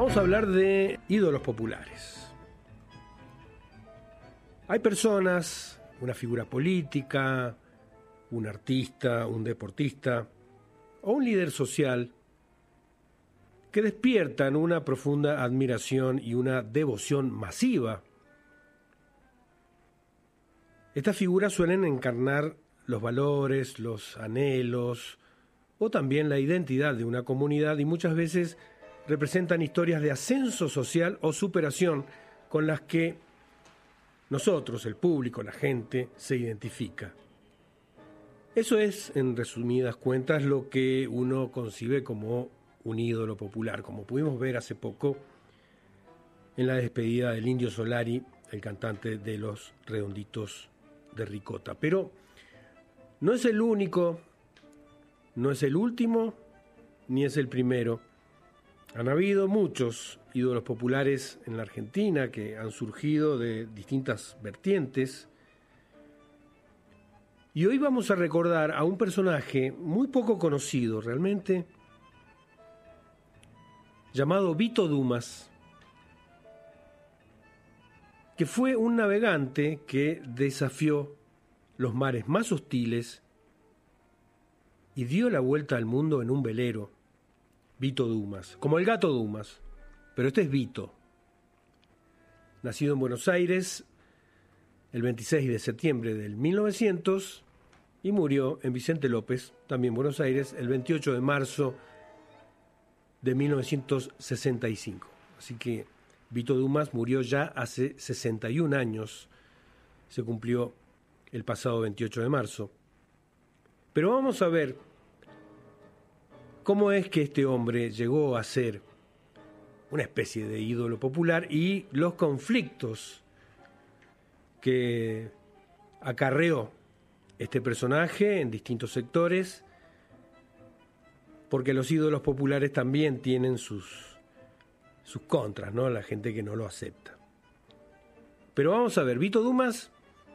Vamos a hablar de ídolos populares. Hay personas, una figura política, un artista, un deportista o un líder social que despiertan una profunda admiración y una devoción masiva. Estas figuras suelen encarnar los valores, los anhelos o también la identidad de una comunidad y muchas veces representan historias de ascenso social o superación con las que nosotros, el público, la gente, se identifica. Eso es, en resumidas cuentas, lo que uno concibe como un ídolo popular, como pudimos ver hace poco en la despedida del Indio Solari, el cantante de Los Redonditos de Ricota. Pero no es el único, no es el último, ni es el primero. Han habido muchos ídolos populares en la Argentina que han surgido de distintas vertientes. Y hoy vamos a recordar a un personaje muy poco conocido realmente, llamado Vito Dumas, que fue un navegante que desafió los mares más hostiles y dio la vuelta al mundo en un velero. Vito Dumas, como el gato Dumas, pero este es Vito. Nacido en Buenos Aires el 26 de septiembre del 1900 y murió en Vicente López, también Buenos Aires, el 28 de marzo de 1965. Así que Vito Dumas murió ya hace 61 años, se cumplió el pasado 28 de marzo. Pero vamos a ver cómo es que este hombre llegó a ser una especie de ídolo popular y los conflictos que acarreó este personaje en distintos sectores, porque los ídolos populares también tienen sus contras, ¿no? La gente que no lo acepta. Pero vamos a ver, Vito Dumas,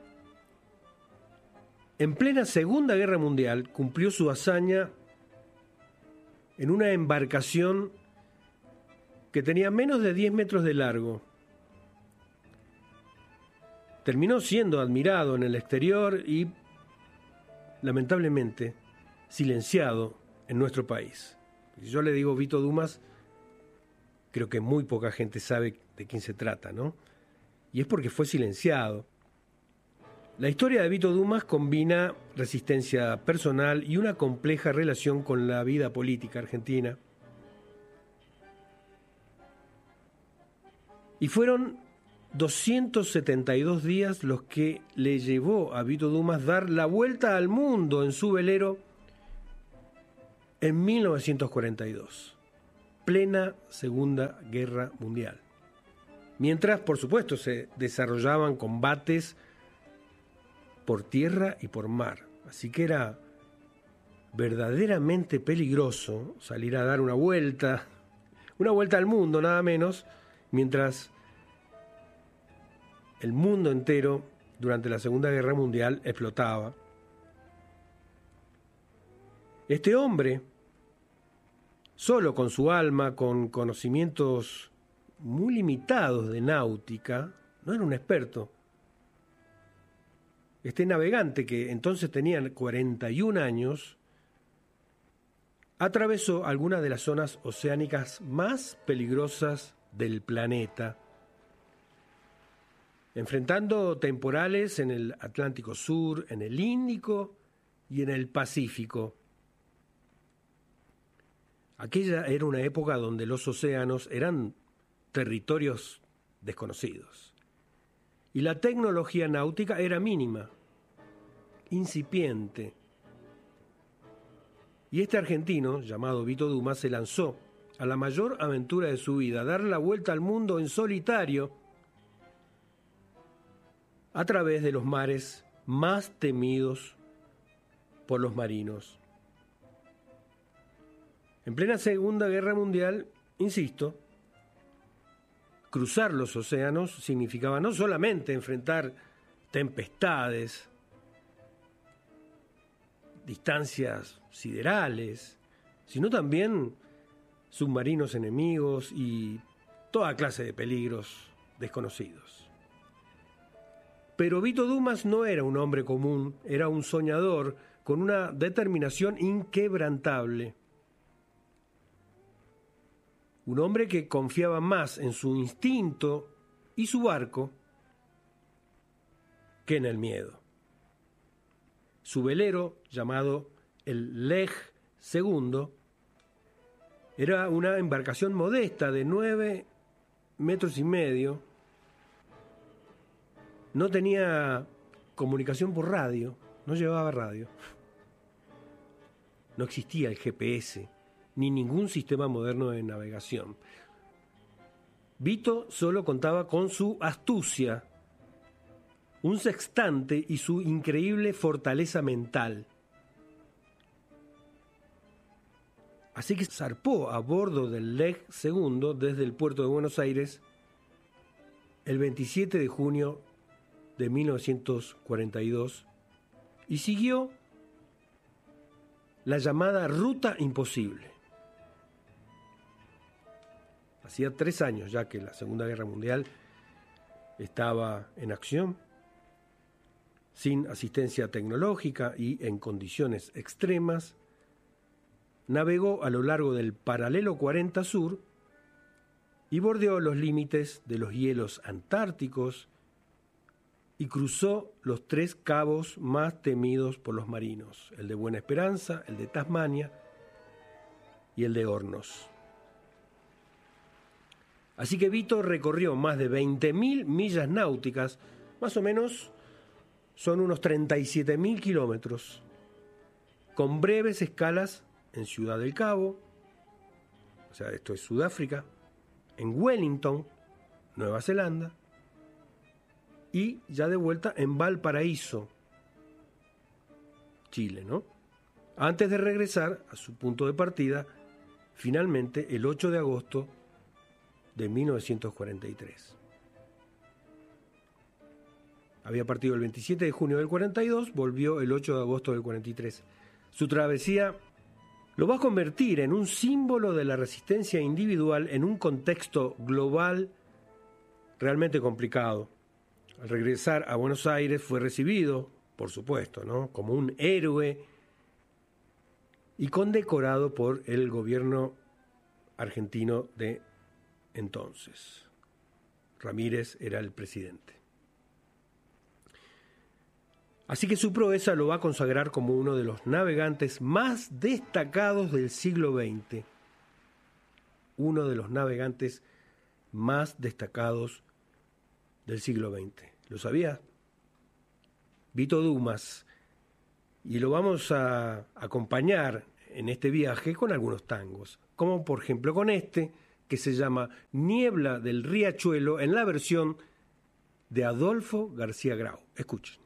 en plena Segunda Guerra Mundial, cumplió su hazaña en una embarcación que tenía menos de 10 metros de largo. Terminó siendo admirado en el exterior y, lamentablemente, silenciado en nuestro país. Si yo le digo Vito Dumas, creo que muy poca gente sabe de quién se trata, ¿no? Y es porque fue silenciado. La historia de Vito Dumas combina resistencia personal y una compleja relación con la vida política argentina. Y fueron 272 días los que le llevó a Vito Dumas dar la vuelta al mundo en su velero en 1942, plena Segunda Guerra Mundial. Mientras, por supuesto, se desarrollaban combates por tierra y por mar. Así que era verdaderamente peligroso salir a dar una vuelta al mundo nada menos, mientras el mundo entero durante la Segunda Guerra Mundial explotaba. Este hombre, solo con su alma, con conocimientos muy limitados de náutica, no era un experto. Este navegante, que entonces tenía 41 años, atravesó algunas de las zonas oceánicas más peligrosas del planeta, enfrentando temporales en el Atlántico Sur, en el Índico y en el Pacífico. Aquella era una época donde los océanos eran territorios desconocidos y la tecnología náutica era mínima, incipiente. Y este argentino, llamado Vito Dumas, se lanzó a la mayor aventura de su vida, dar la vuelta al mundo en solitario a través de los mares más temidos por los marinos. En plena Segunda Guerra Mundial, insisto, cruzar los océanos significaba no solamente enfrentar tempestades, distancias siderales, sino también submarinos enemigos y toda clase de peligros desconocidos. Pero Vito Dumas no era un hombre común, era un soñador con una determinación inquebrantable. Un hombre que confiaba más en su instinto y su barco que en el miedo. Su velero, llamado el Lech II, era una embarcación modesta de 9,5 metros. No tenía comunicación por radio, no llevaba radio. No existía el GPS, ni ningún sistema moderno de navegación. Vito solo contaba con su astucia, un sextante y su increíble fortaleza mental. Así que zarpó a bordo del Lech II desde el puerto de Buenos Aires el 27 de junio de 1942 y siguió la llamada Ruta Imposible. Hacía 3 años ya que la Segunda Guerra Mundial estaba en acción, sin asistencia tecnológica y en condiciones extremas. Navegó a lo largo del paralelo 40 Sur y bordeó los límites de los hielos antárticos y cruzó los 3 cabos más temidos por los marinos, el de Buena Esperanza, el de Tasmania y el de Hornos. Así que Vito recorrió más de 20.000 millas náuticas, más o menos son unos 37.000 kilómetros, con breves escalas en Ciudad del Cabo, o sea, esto es Sudáfrica, en Wellington, Nueva Zelanda, y ya de vuelta en Valparaíso, Chile, ¿no? Antes de regresar a su punto de partida, finalmente el 8 de agosto de 1943. Había partido el 27 de junio del 42, volvió el 8 de agosto del 43. Su travesía lo va a convertir en un símbolo de la resistencia individual en un contexto global realmente complicado. Al regresar a Buenos Aires fue recibido, por supuesto, ¿no?, como un héroe y condecorado por el gobierno argentino de entonces. Ramírez era el presidente. Así que su proeza lo va a consagrar como uno de los navegantes más destacados del siglo XX. Uno de los navegantes más destacados del siglo XX. ¿Lo sabía? Vito Dumas. Y lo vamos a acompañar en este viaje con algunos tangos, como por ejemplo con este, que se llama Niebla del Riachuelo, en la versión de Adolfo García Grau. Escuchen.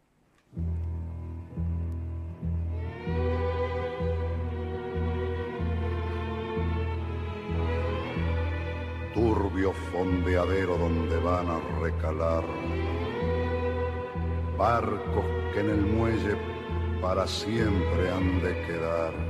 Turbio fondeadero donde van a recalar barcos que en el muelle para siempre han de quedar.